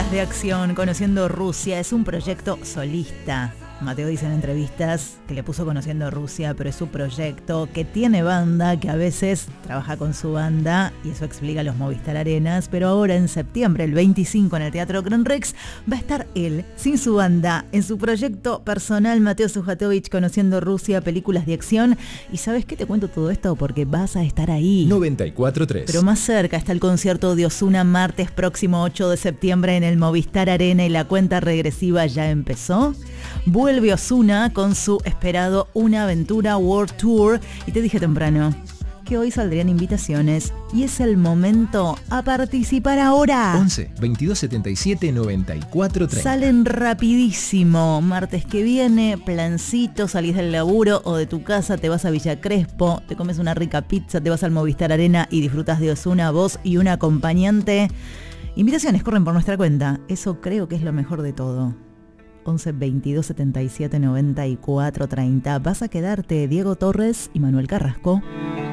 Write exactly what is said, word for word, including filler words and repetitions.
Películas de acción, Conociendo Rusia, es un proyecto solista. Mateo dice en entrevistas que le puso Conociendo Rusia, pero es su proyecto, que tiene banda, que a veces trabaja con su banda, y eso explica los Movistar Arenas, pero ahora en septiembre, el veinticinco, en el Teatro Gran Rex, va a estar él, sin su banda, en su proyecto personal, Mateo Sujatovich, Conociendo Rusia, Películas de acción. ¿Y sabes qué? Te cuento todo esto porque vas a estar ahí. noventa y cuatro punto tres. Pero más cerca está el concierto de Ozuna, martes próximo ocho de septiembre en el Movistar Arena, y la cuenta regresiva ya empezó. Vuelve Ozuna con su esperado Una Aventura World Tour, y te dije temprano que hoy saldrían invitaciones y es el momento a participar ahora. once, veintidós setenta y siete, noventa y cuatro treinta. Salen rapidísimo. Martes que viene, plancito, salís del laburo o de tu casa, te vas a Villa Crespo, te comes una rica pizza, te vas al Movistar Arena y disfrutas de Ozuna, vos y un acompañante. Invitaciones corren por nuestra cuenta. Eso creo que es lo mejor de todo. once, veintidós setenta y siete, noventa y cuatro treinta. Vas a quedarte Diego Torres y Manuel Carrasco.